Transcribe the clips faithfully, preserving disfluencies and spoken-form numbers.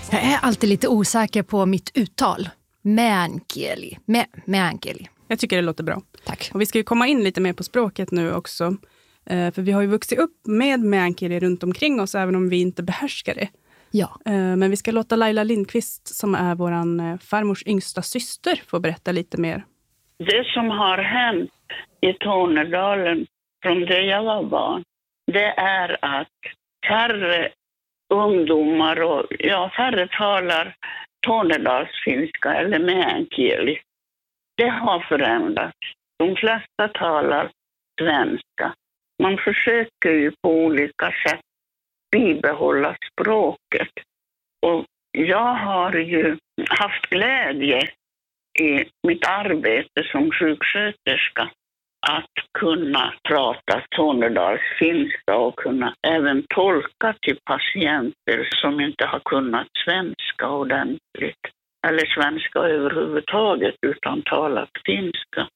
Jag är alltid lite osäker på mitt uttal. Meänkieli. Me, meänkieli. Jag tycker det låter bra. Tack. Och vi ska ju komma in lite mer på språket nu också. Eh, för vi har ju vuxit upp med meänkieli runt omkring oss, även om vi inte behärskar det. Ja. Eh, men vi ska låta Laila Lindqvist, som är våran eh, farmors yngsta syster, få berätta lite mer. Det som har hänt i Tornedalen från det jag var barn, det är att färre ungdomar och ja, färre talar tornedalsfinska eller meänkieli. Det har förändrats. De flesta talar svenska. Man försöker ju på olika sätt bibehålla språket. Och jag har ju haft glädje i mitt arbete som sjuksköterska att kunna prata tornedalsfinska och kunna även tolka till patienter som inte har kunnat svenska ordentligt. Eller svenska överhuvudtaget utan talat finska.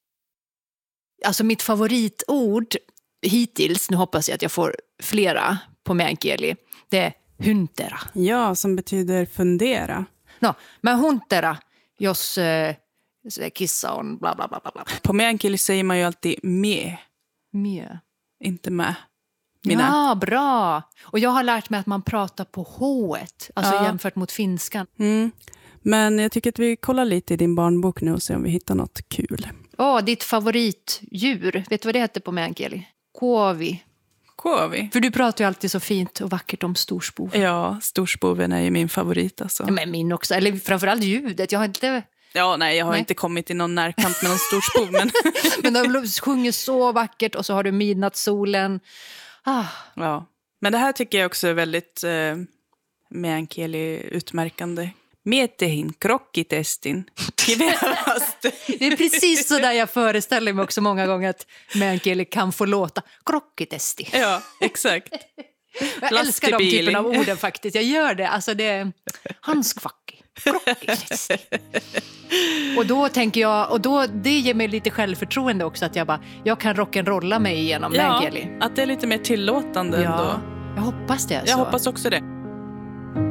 Alltså mitt favoritord hittills, nu hoppas jag att jag får flera på meänkieli, det är huntera. Ja, som betyder fundera. No, men huntera, jos äh, kissa on bla bla bla bla. På meänkieli säger man ju alltid me. Mjö. Inte med. Mina. Ja, bra. Och jag har lärt mig att man pratar på h-et, alltså ja. jämfört mot finskan. Mm. Men jag tycker att vi kollar lite i din barnbok nu och ser om vi hittar något kul. Åh, oh, ditt favoritdjur. Vet du vad det heter på meänkieli? Kovi. Kovi? För du pratar ju alltid så fint och vackert om storspoven. Ja, storspoven är ju min favorit alltså. Men min också, eller framförallt ljudet. Jag har inte... Ja, nej, jag har nej. inte kommit i någon närkamp med någon storspov. Men, men de sjunger så vackert och så har du midnattssolen. Ah. Ja, men det här tycker jag också är väldigt eh, meänkieli utmärkande. Mietehin krokkitestin. Det är precis så där jag föreställer mig också många gånger att meänkieli kan få låta. Krokkitesti. Ja, exakt. Jag älskar de typen av orden faktiskt. Jag gör det. Alltså det är handskvacki. Krokkitesti. Och då tänker jag, och då, det ger mig lite självförtroende också att jag bara, jag kan rock'n'rolla mig igenom ja, meänkieli. Att det är lite mer tillåtande ja, ändå. Jag hoppas det. Jag så. hoppas också det.